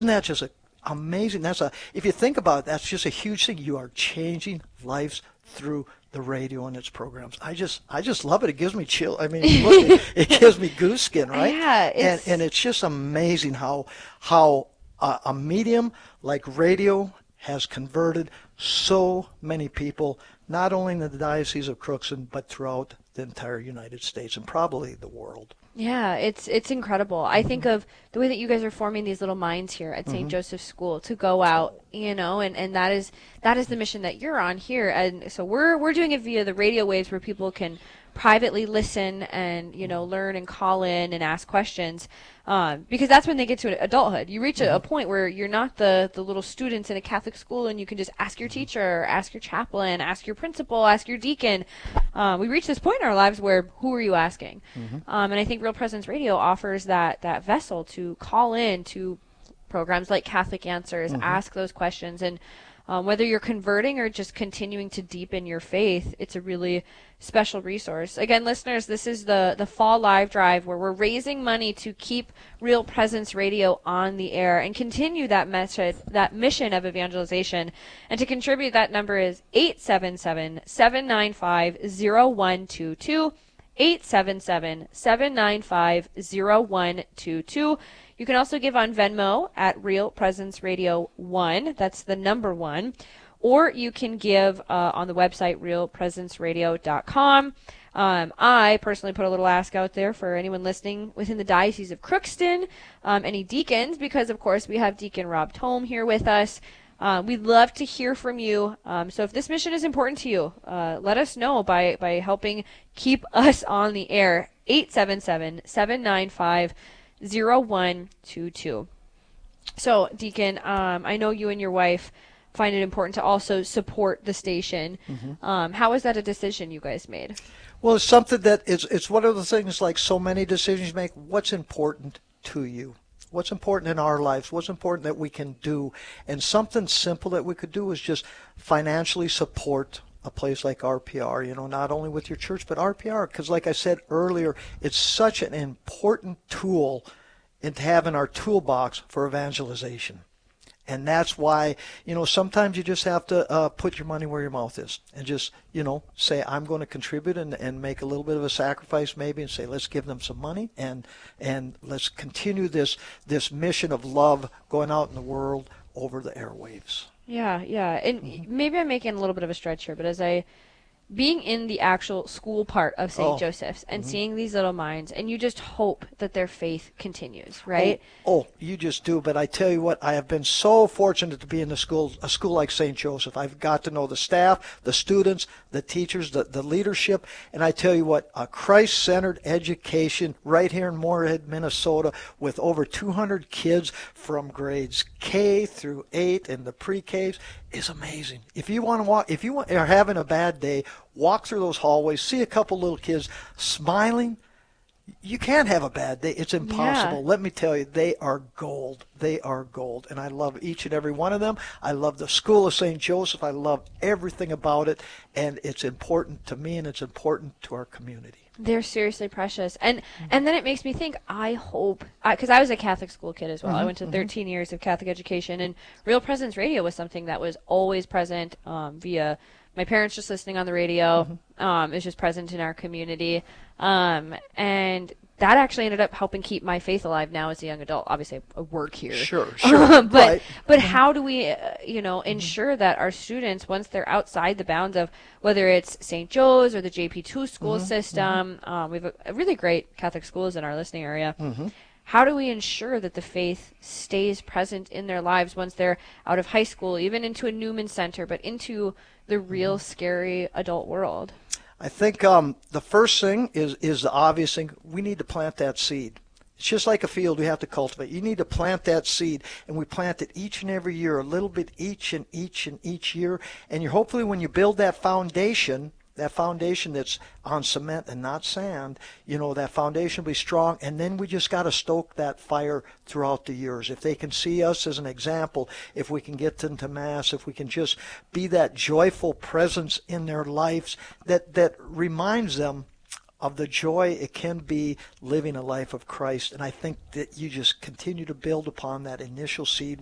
that just amazing? If you think about it, that's just a huge thing. You are changing lives through the radio and its programs. I just love it. It gives me chill. I mean, look, it gives me goose skin, right? Yeah, And it's just amazing how a medium like radio has converted so many people, not only in the Diocese of Crookston, but throughout the entire United States and probably the world. yeah, it's incredible. I think of the way that you guys are forming these little minds here at St. Hmm. Joseph's School to go out, and that is the mission that you're on here. And so we're doing it via the radio waves where people can privately listen and learn and call in and ask questions, because that's when they get to adulthood. You reach a point where you're not the little students in a Catholic school and you can just ask your teacher, ask your chaplain, ask your principal, ask your deacon. We reach this point in our lives where who are you asking? And I think Real Presence Radio offers that vessel to call in to programs like Catholic Answers, ask those questions, and whether you're converting or just continuing to deepen your faith, it's a really special resource. Again, listeners, this is the Fall Live Drive where we're raising money to keep Real Presence Radio on the air and continue that mission of evangelization. And to contribute, that number is 877-795-0122. 877-795-0122. You can also give on Venmo at Real Presence Radio 1. That's the number 1. Or you can give on the website realpresenceradio.com. I personally put a little ask out there for anyone listening within the Diocese of Crookston, any deacons, because, of course, we have Deacon Rob Tome here with us. We'd love to hear from you. So if this mission is important to you, let us know by helping keep us on the air. 877-795-0122. So, Deacon, I know you and your wife find it important to also support the station. How is that a decision you guys made? Well, it's something that it's one of the things, like so many decisions you make. What's important to you? What's important in our lives? What's important that we can do? And something simple that we could do is just financially support a place like RPR, not only with your church, but RPR, because like I said earlier, it's such an important tool to have in our toolbox for evangelization. And that's why, sometimes you just have to put your money where your mouth is and just, say, I'm going to contribute and make a little bit of a sacrifice maybe and say, let's give them some money and let's continue this mission of love going out in the world over the airwaves. Yeah. And maybe I'm making a little bit of a stretch here, but being in the actual school part of St. Joseph's and seeing these little minds, and you just hope that their faith continues, right? Oh, you just do. But I tell you what, I have been so fortunate to be in a school like St. Joseph. I've got to know the staff, the students, the teachers, the leadership. And I tell you what, a Christ-centered education right here in Moorhead, Minnesota, with over 200 kids from grades K through 8 and the pre-Ks is amazing. If you want to are having a bad day, walk through those hallways, see a couple little kids smiling. You can't have a bad day. It's impossible. Yeah. Let me tell you, they are gold. They are gold. And I love each and every one of them. I love the School of St. Joseph. I love everything about it. And it's important to me and it's important to our community. They're seriously precious. And then it makes me think, I hope, because I was a Catholic school kid as well. I went to 13 years of Catholic education, and Real Presence Radio was something that was always present via my parents just listening on the radio. It's just present in our community. And that actually ended up helping keep my faith alive now as a young adult. Obviously, I work here. Sure. But Right. how do we, ensure that our students, once they're outside the bounds of whether it's St. Joe's or the JP2 school system, we have a really great Catholic schools in our listening area. How do we ensure that the faith stays present in their lives once they're out of high school, even into a Newman Center, but into the real scary adult world? I think the first thing is the obvious thing. We need to plant that seed. It's just like a field we have to cultivate. You need to plant that seed, and we plant it each and every year, a little bit each year. And you're hopefully when you build that foundation that's on cement and not sand, that foundation will be strong. And then we just got to stoke that fire throughout the years. If they can see us as an example, if we can get them to Mass, if we can just be that joyful presence in their lives that reminds them of the joy it can be living a life of Christ. And I think that you just continue to build upon that initial seed